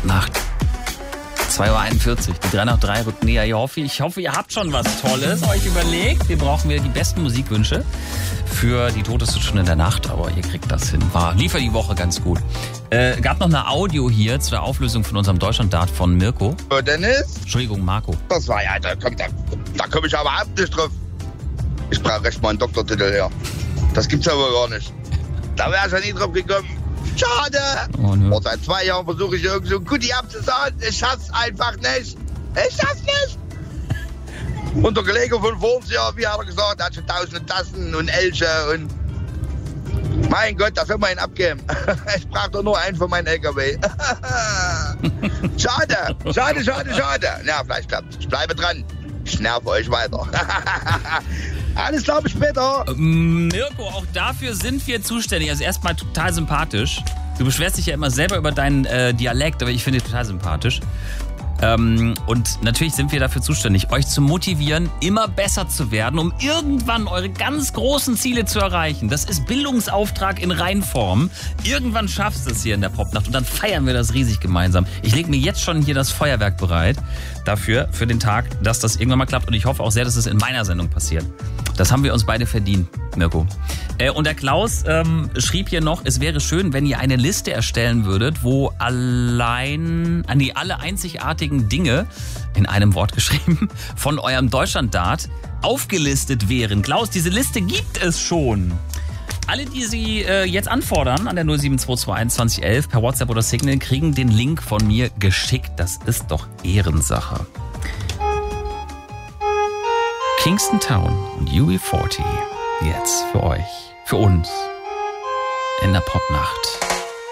Popnacht. 2.41 Uhr, die 3 nach 3 rückt näher. Ich hoffe, ihr habt schon was Tolles euch überlegt. Wir brauchen wieder die besten Musikwünsche für die toteste Stunde der Nacht, aber ihr kriegt das hin. Lief die Woche ganz gut. Gab noch eine Audio hier zur Auflösung von unserem Deutschland-Dart von Mirko. Dennis? Entschuldigung, Marco. Das war ja, da komm ich aber überhaupt nicht drauf. Ich brauche recht mal einen Doktortitel her. Das gibt's aber gar nicht. Da wäre ich ja nie drauf gekommen. Schade. Oh, ne. Und seit 2 Jahren versuche ich irgend so ein Goodie abzusagen. Ich schaff's einfach nicht. Ich schaff's nicht. Und der Kollege von vor uns, ja, wie hat er gesagt, hat schon tausende Tassen und Elche und... Mein Gott, da soll man ihn abgeben. Ich brauche doch nur einen von meinen LKW. Schade. Ja, vielleicht klappt's. Ich bleibe dran. Ich nerve euch weiter. Alles klar, bis später. Mirko, auch dafür sind wir zuständig. Also erstmal total sympathisch. Du beschwerst dich ja immer selber über deinen Dialekt, aber ich finde dich total sympathisch. Und natürlich sind wir dafür zuständig, euch zu motivieren, immer besser zu werden, um irgendwann eure ganz großen Ziele zu erreichen. Das ist Bildungsauftrag in Reinform. Irgendwann schaffst du es hier in der Popnacht und dann feiern wir das riesig gemeinsam. Ich lege mir jetzt schon hier das Feuerwerk bereit dafür, für den Tag, dass das irgendwann mal klappt. Und ich hoffe auch sehr, dass es in meiner Sendung passiert. Das haben wir uns beide verdient, Mirko. Und der Klaus schrieb hier noch, es wäre schön, wenn ihr eine Liste erstellen würdet, wo alle einzigartigen Dinge, in einem Wort geschrieben, von eurem Deutschland-Dart aufgelistet wären. Klaus, diese Liste gibt es schon. Alle, die sie jetzt anfordern an der 07221 2011 per WhatsApp oder Signal, kriegen den Link von mir geschickt. Das ist doch Ehrensache. Kingston Town und UB40 jetzt für euch, für uns in der Popnacht.